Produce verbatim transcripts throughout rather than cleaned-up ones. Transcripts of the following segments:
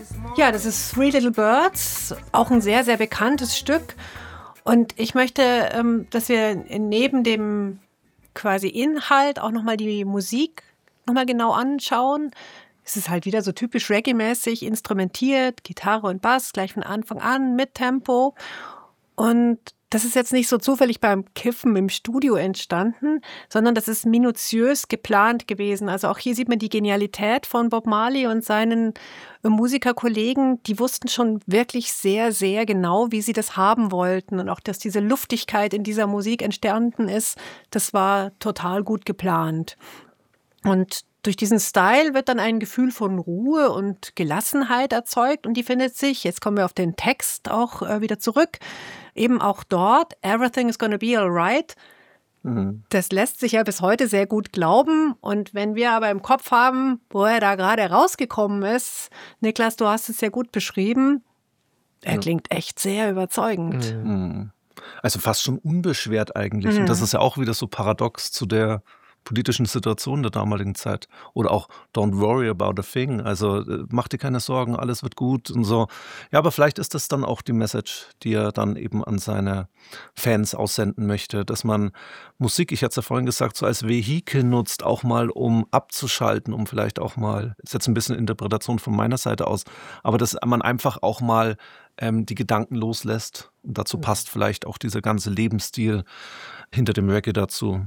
Ja, das ist Three Little Birds, auch ein sehr, sehr bekanntes Stück. Und ich möchte, ähm, dass wir neben dem quasi Inhalt auch nochmal die Musik nochmal genau anschauen. Es ist halt wieder so typisch Reggae-mäßig instrumentiert, Gitarre und Bass gleich von Anfang an mit Tempo. Und das ist jetzt nicht so zufällig beim Kiffen im Studio entstanden, sondern das ist minutiös geplant gewesen. Also auch hier sieht man die Genialität von Bob Marley und seinen Musikerkollegen. Die wussten schon wirklich sehr, sehr genau, wie sie das haben wollten. Und auch, dass diese Luftigkeit in dieser Musik entstanden ist, das war total gut geplant. Und durch diesen Style wird dann ein Gefühl von Ruhe und Gelassenheit erzeugt und die findet sich, jetzt kommen wir auf den Text auch äh, wieder zurück, eben auch dort, everything is gonna be alright. Mhm. Das lässt sich ja bis heute sehr gut glauben und wenn wir aber im Kopf haben, wo er da gerade rausgekommen ist, Niklas, du hast es ja gut beschrieben, er ja. klingt echt sehr überzeugend. Mhm. Also fast schon unbeschwert eigentlich mhm. und das ist ja auch wieder so paradox zu der politischen Situation der damaligen Zeit. Oder auch Don't worry about a thing. Also mach dir keine Sorgen, alles wird gut und so. Ja, aber vielleicht ist das dann auch die Message, die er dann eben an seine Fans aussenden möchte, dass man Musik, ich hatte es ja vorhin gesagt, so als Vehikel nutzt, auch mal um abzuschalten, um vielleicht auch mal, ist jetzt ein bisschen Interpretation von meiner Seite aus, aber dass man einfach auch mal ähm, die Gedanken loslässt. Und dazu passt vielleicht auch dieser ganze Lebensstil hinter dem Reggae dazu.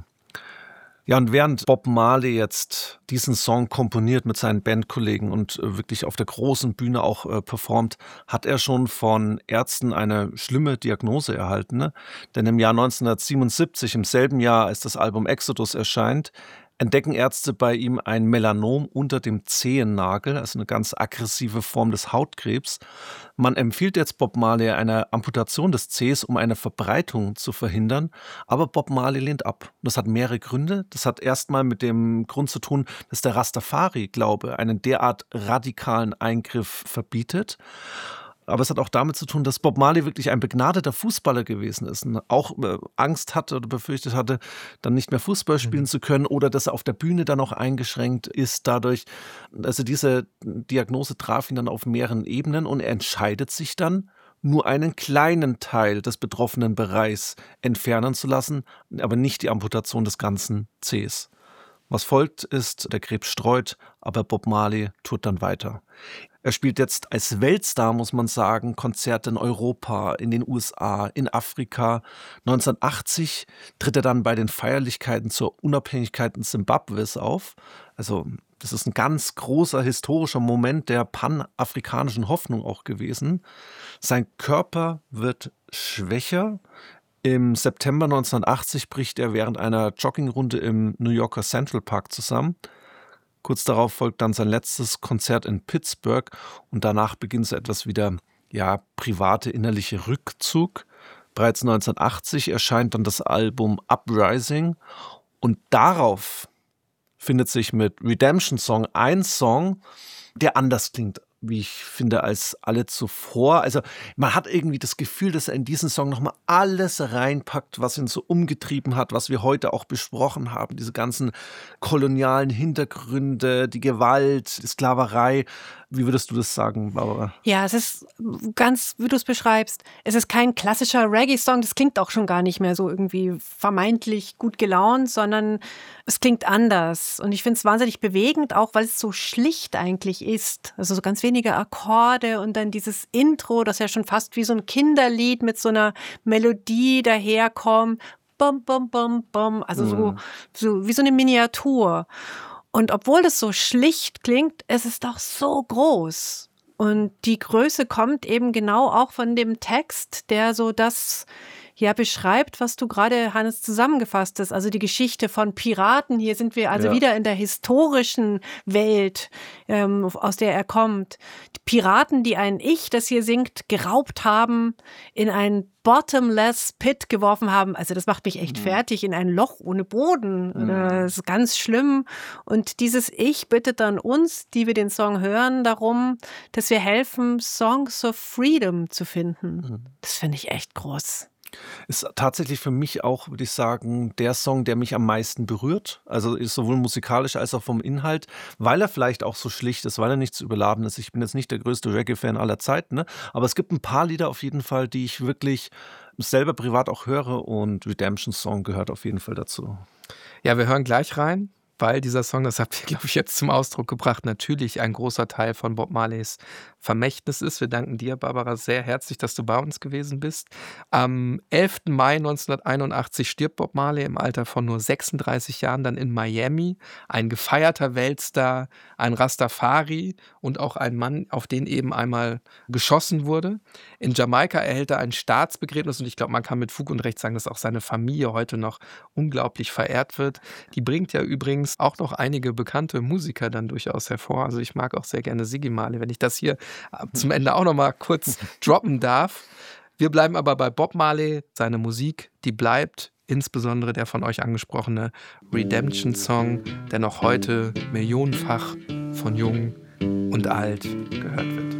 Ja, und während Bob Marley jetzt diesen Song komponiert mit seinen Bandkollegen und äh, wirklich auf der großen Bühne auch äh, performt, hat er schon von Ärzten eine schlimme Diagnose erhalten. Ne? Denn im Jahr neunzehnhundertsiebenundsiebzig, im selben Jahr, als das Album Exodus erscheint, entdecken Ärzte bei ihm ein Melanom unter dem Zehennagel, also eine ganz aggressive Form des Hautkrebs. Man empfiehlt jetzt Bob Marley eine Amputation des Zehs, um eine Verbreitung zu verhindern, aber Bob Marley lehnt ab. Das hat mehrere Gründe. Das hat erstmal mit dem Grund zu tun, dass der Rastafari-Glaube einen derart radikalen Eingriff verbietet. Aber es hat auch damit zu tun, dass Bob Marley wirklich ein begnadeter Fußballer gewesen ist und auch äh, Angst hatte oder befürchtet hatte, dann nicht mehr Fußball spielen mhm. zu können oder dass er auf der Bühne dann auch eingeschränkt ist dadurch. Also diese Diagnose traf ihn dann auf mehreren Ebenen und er entscheidet sich dann, nur einen kleinen Teil des betroffenen Bereichs entfernen zu lassen, aber nicht die Amputation des ganzen Zehs. Was folgt ist, der Krebs streut, aber Bob Marley tut dann weiter. Er spielt jetzt als Weltstar, muss man sagen, Konzerte in Europa, in den U S A, in Afrika. neunzehnhundertachtzig tritt er dann bei den Feierlichkeiten zur Unabhängigkeit Simbabwes auf. Also das ist ein ganz großer historischer Moment der panafrikanischen Hoffnung auch gewesen. Sein Körper wird schwächer. Im September neunzehnhundertachtzig bricht er während einer Joggingrunde im New Yorker Central Park zusammen. Kurz darauf folgt dann sein letztes Konzert in Pittsburgh und danach beginnt so etwas wie der ja, private innerliche Rückzug. Bereits neunzehnhundertachtzig erscheint dann das Album Uprising und darauf findet sich mit Redemption Song ein Song, der anders klingt, wie ich finde, als alle zuvor. Also man hat irgendwie das Gefühl, dass er in diesen Song nochmal alles reinpackt, was ihn so umgetrieben hat, was wir heute auch besprochen haben. Diese ganzen kolonialen Hintergründe, die Gewalt, die Sklaverei. Wie würdest du das sagen, Barbara? Ja, es ist ganz, wie du es beschreibst, es ist kein klassischer Reggae-Song, das klingt auch schon gar nicht mehr so irgendwie vermeintlich gut gelaunt, sondern es klingt anders. Und ich finde es wahnsinnig bewegend, auch weil es so schlicht eigentlich ist. Also so ganz wenige Akkorde und dann dieses Intro, das ja schon fast wie so ein Kinderlied mit so einer Melodie daherkommt. Bum, bum, bum, bum. Also mhm. so, so wie so eine Miniatur. Und obwohl das so schlicht klingt, es ist doch so groß. Und die Größe kommt eben genau auch von dem Text, der so das ja beschreibt, was du gerade, Hannes, zusammengefasst hast. Also die Geschichte von Piraten. Hier sind wir also ja. wieder in der historischen Welt, ähm, aus der er kommt. Die Piraten, die ein Ich, das hier singt, geraubt haben, in ein Bottomless Pit geworfen haben. Also das macht mich echt mhm. fertig, in ein Loch ohne Boden. Mhm. Das ist ganz schlimm. Und dieses Ich bittet dann uns, die wir den Song hören, darum, dass wir helfen, Songs of Freedom zu finden. Mhm. Das finde ich echt groß. Ist tatsächlich für mich auch, würde ich sagen, der Song, der mich am meisten berührt. Also ist sowohl musikalisch als auch vom Inhalt, weil er vielleicht auch so schlicht ist, weil er nicht zu überladen ist. Ich bin jetzt nicht der größte Reggae-Fan aller Zeiten, ne? Aber es gibt ein paar Lieder auf jeden Fall, die ich wirklich selber privat auch höre, und Redemption Song gehört auf jeden Fall dazu. Ja, wir hören gleich rein, weil dieser Song, das habt ihr, glaube ich, jetzt zum Ausdruck gebracht, natürlich ein großer Teil von Bob Marleys Vermächtnis ist. Wir danken dir, Barbara, sehr herzlich, dass du bei uns gewesen bist. Am elften Mai neunzehnhunderteinundachtzig stirbt Bob Marley im Alter von nur sechsunddreißig Jahren dann in Miami. Ein gefeierter Weltstar, ein Rastafari und auch ein Mann, auf den eben einmal geschossen wurde. In Jamaika erhält er ein Staatsbegräbnis und ich glaube, man kann mit Fug und Recht sagen, dass auch seine Familie heute noch unglaublich verehrt wird. Die bringt ja übrigens auch noch einige bekannte Musiker dann durchaus hervor. Also ich mag auch sehr gerne Ziggy Marley, wenn ich das hier zum Ende auch noch mal kurz droppen darf. Wir bleiben aber bei Bob Marley. Seine Musik, die bleibt, insbesondere der von euch angesprochene Redemption Song, der noch heute millionenfach von Jung und Alt gehört wird.